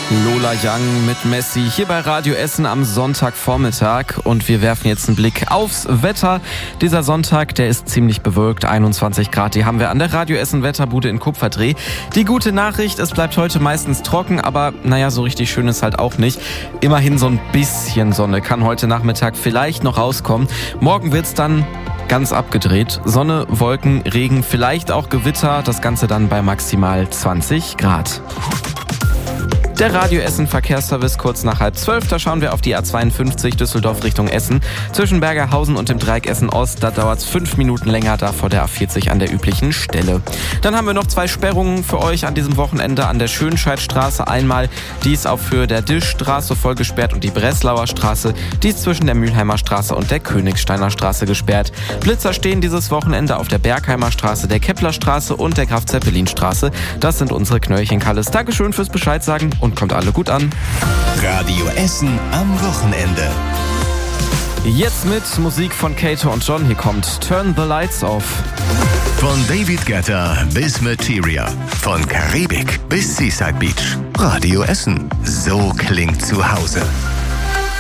Lola Young mit Messi hier bei Radio Essen am Sonntagvormittag und wir werfen jetzt einen Blick aufs Wetter. Dieser Sonntag, der ist ziemlich bewölkt, 21 Grad, die haben wir an der Radio Essen Wetterbude in Kupferdreh. Die gute Nachricht, es bleibt heute meistens trocken, aber so richtig schön ist halt auch nicht. Immerhin so ein bisschen Sonne kann heute Nachmittag vielleicht noch rauskommen. Morgen wird's dann ganz abgedreht. Sonne, Wolken, Regen, vielleicht auch Gewitter, das Ganze dann bei maximal 20 Grad. Der Radio Essen Verkehrsservice kurz nach 11:30. Da schauen wir auf die A52 Düsseldorf Richtung Essen. Zwischen Bergerhausen und dem Dreieck Essen Ost, da dauert es 5 Minuten länger, da vor der A40 an der üblichen Stelle. Dann haben wir noch 2 Sperrungen für euch an diesem Wochenende an der Schönscheidstraße. Einmal, die ist auf Höhe der Dischstraße voll gesperrt und die Breslauer Straße, die ist zwischen der Mülheimer Straße und der Königsteiner Straße gesperrt. Blitzer stehen dieses Wochenende auf der Bergheimer Straße, der Keplerstraße und der Graf-Zeppelin-Straße. Das sind unsere Knöllchen-Kalles. Dankeschön fürs Bescheid sagen und kommt alle gut an. Radio Essen am Wochenende. Jetzt mit Musik von Kato und John. Hier kommt Turn the Lights Off. Von David Guetta bis Materia. Von Karibik bis Seaside Beach. Radio Essen. So klingt zu Hause.